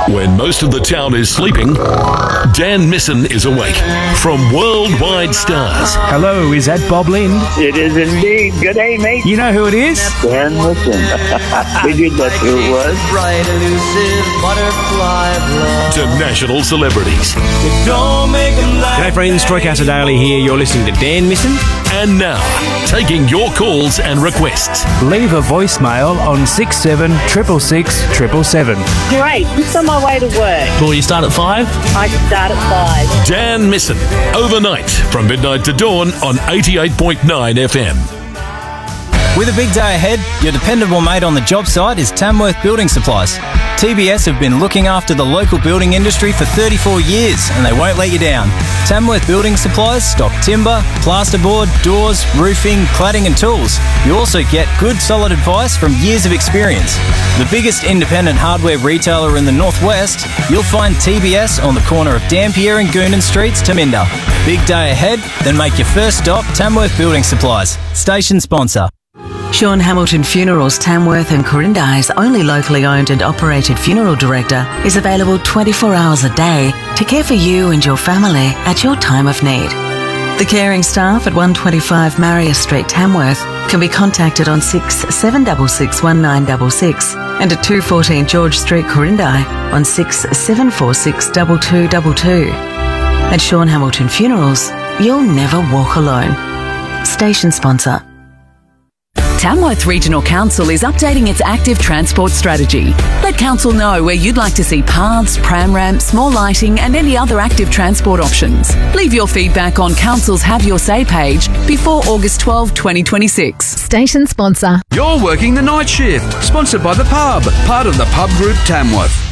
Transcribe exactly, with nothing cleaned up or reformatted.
When most of the town is sleeping, Dan Misson is awake from Worldwide Stars. Hello, is that Bob Lind? It is indeed. Good day, mate. You know who it is? Dan Misson. Figured that's who it was. Bright, elusive butterfly blood. To national celebrities. Don't make them laugh. G'day friends, Troy Casadale here. You're listening to Dan Misson. And now, taking your calls and requests. Leave a voicemail on six seven six six six seven seven. Great, just on my way to work. Well, you start at five? I start at five. Dan Misson, overnight from midnight to dawn on eighty-eight point nine F M. With a big day ahead, your dependable mate on the job site is Tamworth Building Supplies. T B S have been looking after the local building industry for thirty-four years and they won't let you down. Tamworth Building Supplies stock timber, plasterboard, doors, roofing, cladding and tools. You also get good solid advice from years of experience. The biggest independent hardware retailer in the northwest, you'll find T B S on the corner of Dampier and Goonan Streets, Taminda. Big day ahead? Then make your first stop Tamworth Building Supplies. Station sponsor. Sean Hamilton Funerals Tamworth and Corindai's only locally owned and operated funeral director is available twenty-four hours a day to care for you and your family at your time of need. The caring staff at one twenty-five Marius Street, Tamworth can be contacted on six seven six six one nine six six and at two fourteen George Street, Corindai on six seven four six two two two two. At Sean Hamilton Funerals, you'll never walk alone. Station sponsor. Tamworth Regional Council is updating its active transport strategy. Let Council know where you'd like to see paths, pram ramps, more lighting and any other active transport options. Leave your feedback on Council's Have Your Say page before August twelfth, twenty twenty-six. Station sponsor. You're working the night shift. Sponsored by The Pub, part of the Pub Group Tamworth.